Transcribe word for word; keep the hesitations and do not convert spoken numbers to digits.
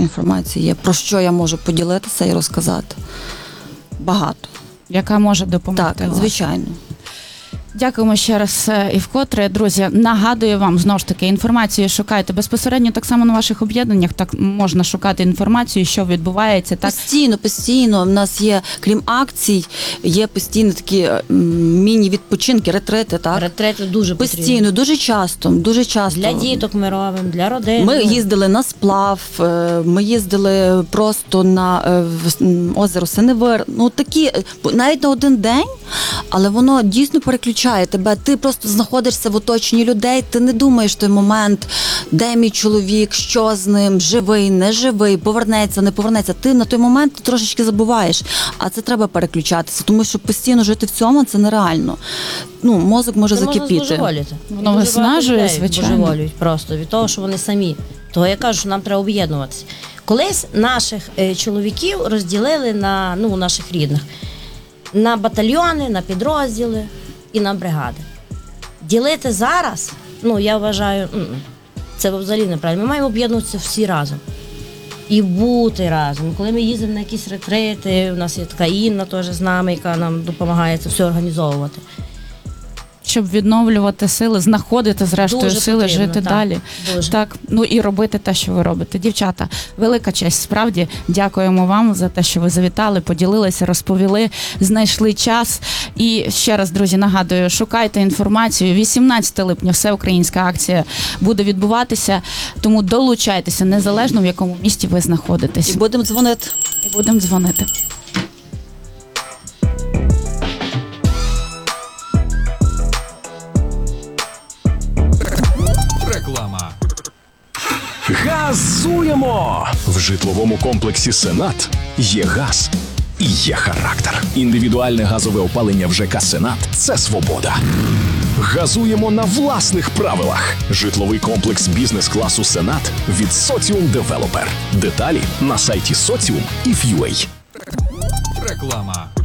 інформації є, про що я можу поділитися і розказати. Багато. Яка може допомогти. Так, власне. звичайно. Дякуємо ще раз і вкотре. Друзі, нагадую вам, знову ж таки, інформацію шукайте безпосередньо так само на ваших об'єднаннях, так можна шукати інформацію, що відбувається. Так? Постійно, постійно. В нас є, крім акцій, є постійно такі м, міні-відпочинки, ретрити, так? Ретрити дуже потрібні. Постійно, дуже часто, дуже часто. Для діток ми робимо, для родин. Ми їздили на сплав, е, ми їздили просто на е, в- м, озеро Синевир. Ну такі, е, навіть на один день, але воно дійсно переключає тебе. Ти просто знаходишся в оточенні людей, ти не думаєш в той момент, де мій чоловік, що з ним, живий, не живий, повернеться, не повернеться. Ти на той момент трошечки забуваєш, а це треба переключатися, тому що постійно жити в цьому це нереально. Ну, мозок може Це можна закипіти. збожеволіти. Воно І дуже виснажує, багато людей звичайно. божеволюють просто від того, що вони самі. Того я кажу, що нам треба об'єднуватися. Колись наших е, чоловіків розділили на ну, наших рідних на батальйони, на підрозділи і на бригади. Ділити зараз, ну я вважаю, м-м, це взагалі неправильно. Ми маємо об'єднуватися всі разом. І бути разом. Коли ми їздимо на якісь ретрити, у нас є така Інна теж з нами, яка нам допомагає це все організовувати. Щоб відновлювати сили, знаходити зрештою Дуже сили, потрібно, жити так, далі. дуже. Так, ну і робити те, що ви робите. Дівчата, велика честь, справді. Дякуємо вам за те, що ви завітали, поділилися, розповіли, знайшли час. І ще раз, друзі, нагадую, шукайте інформацію. вісімнадцятого липня всеукраїнська акція буде відбуватися, тому долучайтеся, незалежно в якому місті ви знаходитесь. І будемо дзвонити. І будемо дзвонити. Реклама. Газуємо! В житловому комплексі «Сенат» є газ і є характер. Індивідуальне газове опалення в ЖК «Сенат» – це свобода. Газуємо на власних правилах. Житловий комплекс бізнес-класу «Сенат» від Соціум Девелопер. Деталі на сайті Соціум і Ф'юей. Реклама.